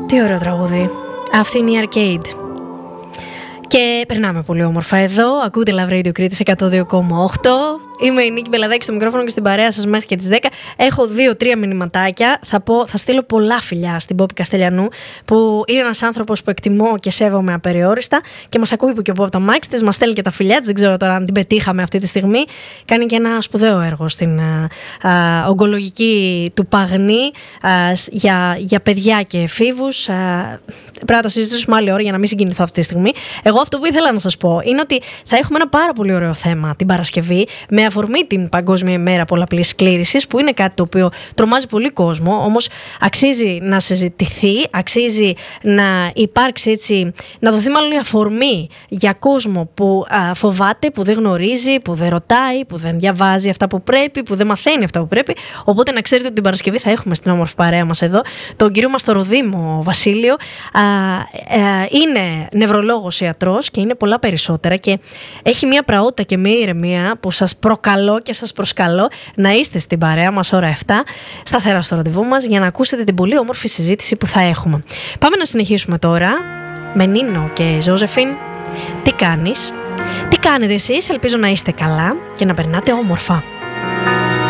Τι ωραίο τραγούδι. Αυτή είναι η Arcade. Και περνάμε πολύ όμορφα εδώ. Ακούτε Love Radio Κρήτης 102,8. Είμαι η Νίκη Μπελαδάκη στο μικρόφωνο και στην παρέα σας μέχρι και τις 10. Έχω 2-3 μηνυματάκια. Θα στείλω πολλά φιλιά στην Πόπη Καστελιανού, που είναι ένας άνθρωπος που εκτιμώ και σέβομαι απεριόριστα και μας ακούει που και από τα μάξι της. Μας στέλνει και τα φιλιά της. Δεν ξέρω τώρα αν την πετύχαμε αυτή τη στιγμή. Κάνει και ένα σπουδαίο έργο στην ογκολογική του Παγνή για παιδιά και εφήβους. Πρέπει να το συζητήσουμε άλλη ώρα για να μην συγκινηθώ αυτή τη στιγμή. Εγώ αυτό που ήθελα να σας πω είναι ότι θα έχουμε ένα πάρα πολύ ωραίο θέμα την Παρασκευή με αφορμή την Παγκόσμια ημέρα πολλαπλής σκλήρυσης, που είναι κάτι το οποίο τρομάζει πολύ κόσμο, όμως αξίζει να συζητηθεί, αξίζει να υπάρξει έτσι, να δοθεί μάλλον η αφορμή για κόσμο που φοβάται, που δεν γνωρίζει, που δεν ρωτάει, που δεν διαβάζει αυτά που πρέπει, που δεν μαθαίνει αυτά που πρέπει. Οπότε να ξέρετε ότι την Παρασκευή θα έχουμε στην όμορφη παρέα μας εδώ τον κύριο μας τον Ροδίμο Βασίλειο. Είναι νευρολόγος ιατρός και είναι πολλά περισσότερα και έχει μια πραότητα και μια ηρεμία που σας προκαλώ και σας προσκαλώ να είστε στην παρέα μας ώρα 7 σταθερά στο ραντεβού μας για να ακούσετε την πολύ όμορφη συζήτηση που θα έχουμε. Πάμε να συνεχίσουμε τώρα με Νίνο και Ζώζεφιν. Τι κάνεις, τι κάνετε εσείς? Ελπίζω να είστε καλά και να περνάτε όμορφα.